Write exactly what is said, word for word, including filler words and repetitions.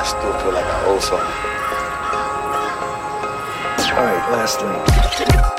still feel like I owe something. Alright, last link.